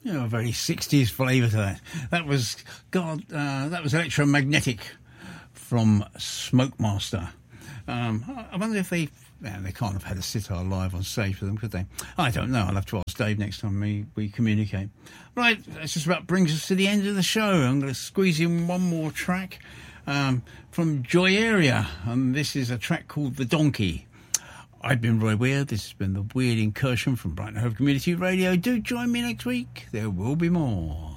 You know, a very 60s flavour to that. That was Electromagnetic from Smokemaster. I wonder if they can't have had a sitar live on stage for them, could they? I don't know. I'll have to ask Dave next time we communicate. Right, that just about brings us to the end of the show. I'm going to squeeze in one more track from Joy Area, and this is a track called The Donkey. I've been Roy Weir. This has been the Weird Incursion from Brighton Hove Community Radio. Do join me next week. There will be more.